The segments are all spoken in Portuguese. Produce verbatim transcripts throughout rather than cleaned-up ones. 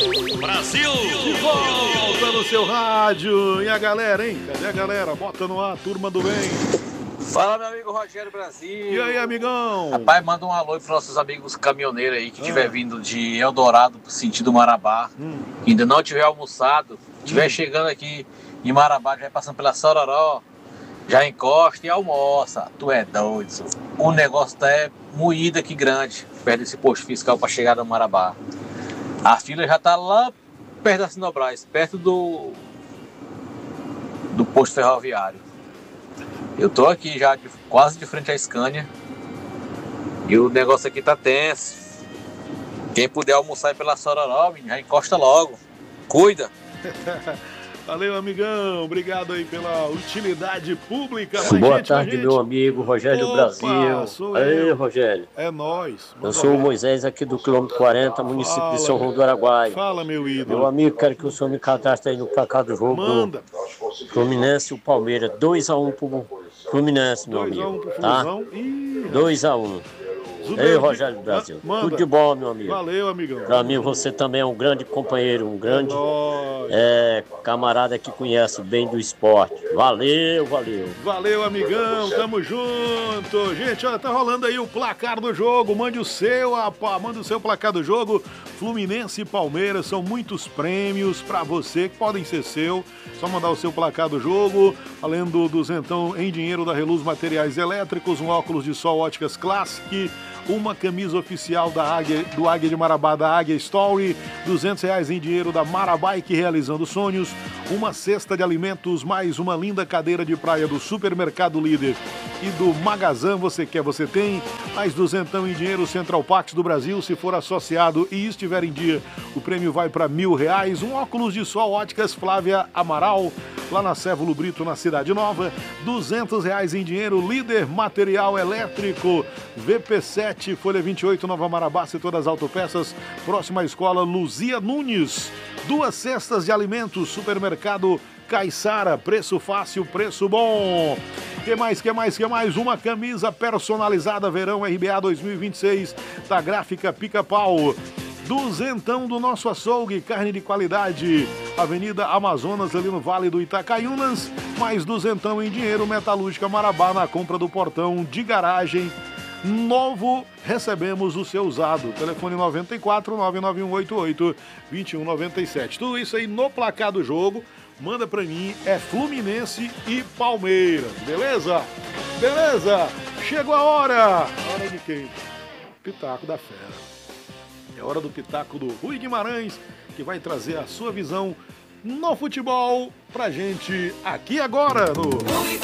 Brasil! De volta no seu rádio. E a galera, hein? Cadê a galera? Bota no ar, turma do bem. Fala, meu amigo Rogério Brasil. E aí, amigão? Rapaz, manda um alô para nossos amigos caminhoneiros aí que estiver ah. vindo de Eldorado pro sentido Marabá. Hum. Que ainda não tiver almoçado, estiver hum. chegando aqui em Marabá, já vai passando pela Sororó, já encosta e almoça. Tu é doido. O negócio tá é moído aqui grande, perto desse posto fiscal para chegar no Marabá. A fila já tá lá perto da Sinobras, perto do do posto ferroviário. Eu tô aqui já de, quase de frente à Scania e o negócio aqui tá tenso. Quem puder almoçar aí pela Sororó, já encosta logo. Cuida! Valeu, amigão. Obrigado aí pela utilidade pública. Boa gente, tarde, meu amigo Rogério Opa, Brasil. Sou Aí, eu. Rogério. É nóis. Eu sou o Moisés aqui do quilômetro quarenta, município Fala, de São João do Araguaia. Fala, meu ídolo. Meu amigo, quero que o senhor me cadastre aí no placar do jogo. Manda. Fluminense e o Palmeiras. dois a um pro Fluminense, meu dois amigo. dois a um pro tá? dois a um. Ei, Rogério Brasil. Manda. Tudo de bom, meu amigo. Valeu, amigão. Pra mim, você também é um grande companheiro, um grande é, é, camarada que conhece bem do esporte. Valeu, valeu. Valeu, amigão. Tamo junto. Gente, ó, tá rolando aí o placar do jogo. Mande o seu, apá, mande o seu placar do jogo. Fluminense e Palmeiras, são muitos prêmios pra você que podem ser seu. Só mandar o seu placar do jogo. Além do duzentão em dinheiro da Reluz Materiais Elétricos, um óculos de sol Óticas Classic, uma camisa oficial da Águia, do Águia de Marabá, da Águia Story, duzentos reais em dinheiro da Marabike Realizando Sonhos, uma cesta de alimentos, mais uma linda cadeira de praia do Supermercado Líder e do Magazan, você quer, você tem, mais duzentão em dinheiro Central Pax do Brasil, se for associado e estiver em dia, o prêmio vai para mil reais, um óculos de sol Óticas Flávia Amaral, lá na Sévulo Brito, na Cidade Nova, duzentos reais em dinheiro, Líder Material Elétrico, V P sete, Folha vinte e oito, Nova Marabá, setor das autopeças, próxima escola Luzia Nunes, duas cestas de alimentos, Supermercado Caiçara, preço fácil, preço bom. Que mais, que mais, que mais? Uma camisa personalizada verão R B A dois mil e vinte e seis da Gráfica Pica-Pau. Duzentão do nosso açougue, carne de qualidade, Avenida Amazonas, ali no Vale do Itacaiunas, mais duzentão em dinheiro, Metalúrgica Marabá, na compra do portão de garagem novo, recebemos o seu usado. Telefone noventa e quatro, nove nove um oito oito, dois um nove sete. Tudo isso aí no placar do jogo, manda pra mim, é Fluminense e Palmeiras, beleza? Beleza? Chegou a hora! A hora de quem? Pitaco da Fera. É hora do Pitaco do Rui Guimarães, que vai trazer a sua visão no futebol pra gente aqui agora no Rui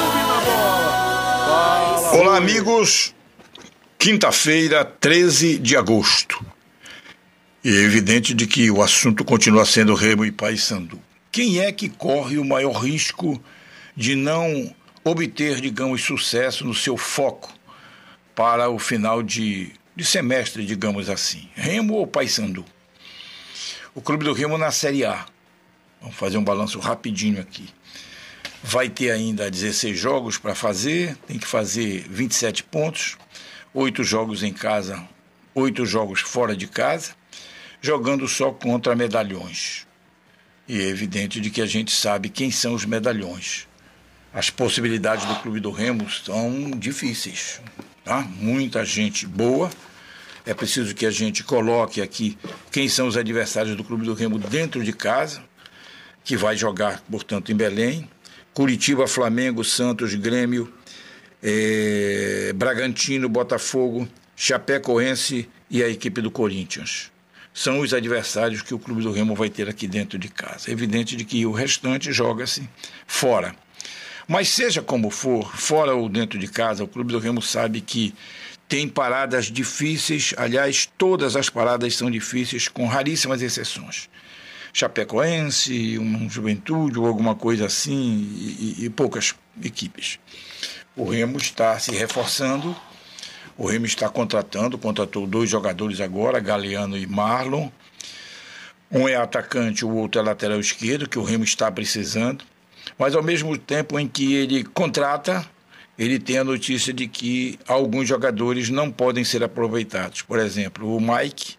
Fala, Olá, Rui. Amigos. Quinta-feira, treze de agosto. E é evidente de que o assunto continua sendo Remo e Paysandu. Quem é que corre o maior risco de não obter, digamos, sucesso no seu foco para o final de de semestre, digamos assim, Remo ou Paysandu? O Clube do Remo na Série A, vamos fazer um balanço rapidinho aqui, vai ter ainda dezesseis jogos para fazer, tem que fazer vinte e sete pontos, oito jogos em casa, oito jogos fora de casa, jogando só contra medalhões. E é evidente de que a gente sabe quem são os medalhões. As possibilidades do Clube do Remo são difíceis. Tá? Muita gente boa, é preciso que a gente coloque aqui quem são os adversários do Clube do Remo dentro de casa, que vai jogar, portanto, em Belém, Curitiba, Flamengo, Santos, Grêmio, é, Bragantino, Botafogo, Chapecoense e a equipe do Corinthians. São os adversários que o Clube do Remo vai ter aqui dentro de casa. É evidente de que o restante joga-se fora. Mas seja como for, fora ou dentro de casa, o Clube do Remo sabe que tem paradas difíceis, aliás, todas as paradas são difíceis, com raríssimas exceções. Chapecoense, um Juventude ou alguma coisa assim, e, e, e poucas equipes. O Remo está se reforçando, o Remo está contratando, contratou dois jogadores agora, Galeano e Marlon. Um é atacante, o outro é lateral esquerdo, que o Remo está precisando. Mas ao mesmo tempo em que ele contrata, ele tem a notícia de que alguns jogadores não podem ser aproveitados. Por exemplo, o Mike,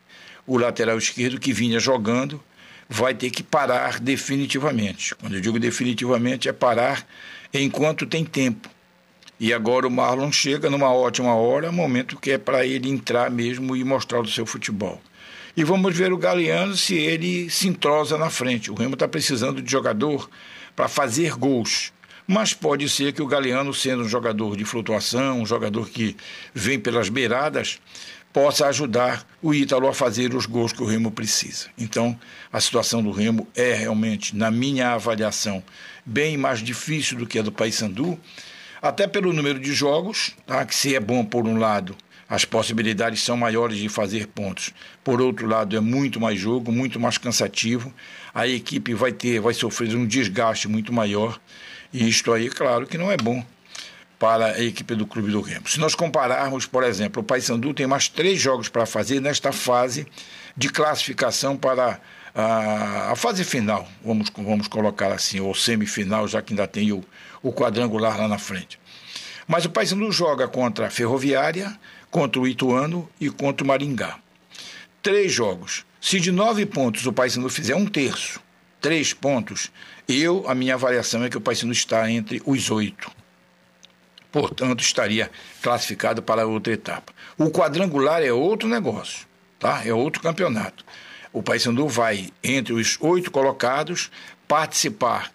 o lateral esquerdo que vinha jogando vai ter que parar definitivamente. Quando eu digo definitivamente, é parar enquanto tem tempo. E agora o Marlon chega numa ótima hora, momento que é para ele entrar mesmo e mostrar o seu futebol. E vamos ver o Galeano se ele se entrosa na frente. O Remo está precisando de jogador para fazer gols. Mas pode ser que o Galeano, sendo um jogador de flutuação, um jogador que vem pelas beiradas, possa ajudar o Ítalo a fazer os gols que o Remo precisa. Então, a situação do Remo é realmente, na minha avaliação, bem mais difícil do que a do Paysandu, até pelo número de jogos, tá? Que se é bom por um lado, as possibilidades são maiores de fazer pontos. Por outro lado, é muito mais jogo, muito mais cansativo. A equipe vai ter, vai sofrer um desgaste muito maior. E isto aí, claro, que não é bom para a equipe do Clube do Remo. Se nós compararmos, por exemplo, o Paysandu tem mais três jogos para fazer nesta fase de classificação para a, a fase final, vamos, vamos colocar assim, ou semifinal, já que ainda tem o, o quadrangular lá na frente. Mas o Paysandu joga contra a Ferroviária, contra o Ituano e contra o Maringá. Três jogos. Se de nove pontos o Paysandu fizer um terço, três pontos, eu, a minha avaliação é que o Paysandu está entre os oito. Portanto, estaria classificado para outra etapa. O quadrangular é outro negócio, tá? É outro campeonato. O Paysandu vai, entre os oito colocados, participar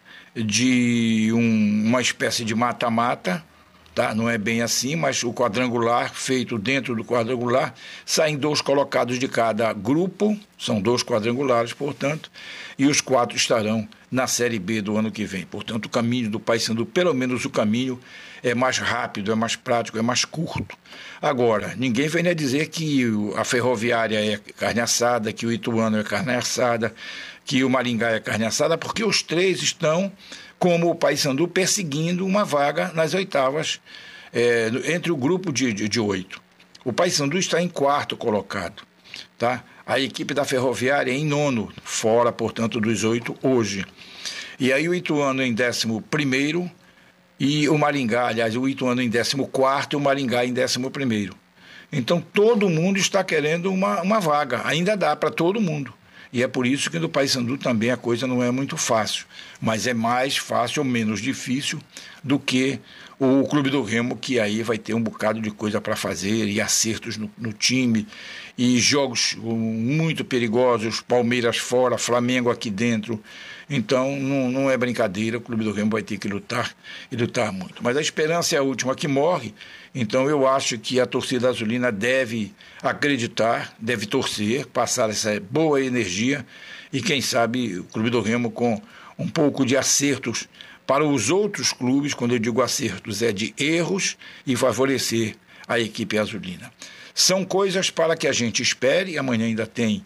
de um, uma espécie de mata-mata, tá? Não é bem assim, mas o quadrangular, feito dentro do quadrangular, saem dois colocados de cada grupo, são dois quadrangulares, portanto, e os quatro estarão na Série B do ano que vem. Portanto, o caminho do Paysandu, pelo menos o caminho, é mais rápido, é mais prático, é mais curto. Agora, ninguém vem a dizer que a Ferroviária é carne assada, que o Ituano é carne assada, que o Maringá é carne assada, porque os três estão, como o Paysandu, perseguindo uma vaga nas oitavas, é, entre o grupo de, de, de oito. O Paysandu está em quarto colocado, tá? A equipe da Ferroviária é em nono, fora, portanto, dos oito hoje. E aí o Ituano em décimo primeiro e o Maringá, aliás, o Ituano em décimo quarto e o Maringá em décimo primeiro. Então todo mundo está querendo uma, uma vaga, ainda dá para todo mundo. E é por isso que no Paysandu também a coisa não é muito fácil, mas é mais fácil ou menos difícil do que o Clube do Remo, que aí vai ter um bocado de coisa para fazer e acertos no, no time e jogos muito perigosos, Palmeiras fora, Flamengo aqui dentro. Então não, não é brincadeira, o Clube do Remo vai ter que lutar e lutar muito. Mas a esperança é a última que morre, então eu acho que a torcida azulina deve acreditar, deve torcer, passar essa boa energia e quem sabe o Clube do Remo com um pouco de acertos para os outros clubes, quando eu digo acertos, é de erros e favorecer a equipe azulina. São coisas para que a gente espere, amanhã ainda tem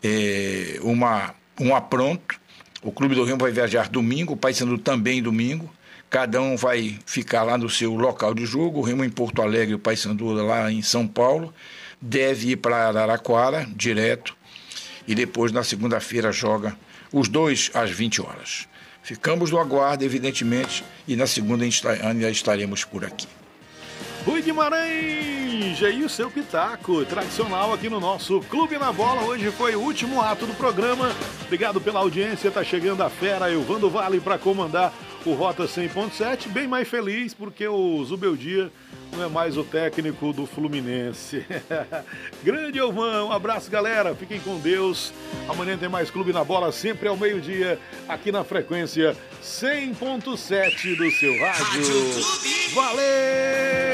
é, uma, um apronto. O Clube do Remo vai viajar domingo, o Paysandu também domingo. Cada um vai ficar lá no seu local de jogo. O Remo em Porto Alegre, o Paysandu lá em São Paulo. Deve ir para Araraquara, direto. E depois, na segunda-feira, joga os dois às vinte horas. Ficamos no aguardo, evidentemente, e na segunda ainda estaremos por aqui. Rui Guimarães, e o seu pitaco tradicional aqui no nosso Clube na Bola. Hoje foi o último ato do programa. Obrigado pela audiência, tá chegando a fera Elvando Vale para comandar o Rota cem ponto sete. Bem mais feliz porque o Zubeldia não é mais o técnico do Fluminense. Grande Elvan, um abraço galera, fiquem com Deus. Amanhã tem mais Clube na Bola, sempre ao meio-dia, aqui na frequência cem ponto sete do seu rádio. Valeu!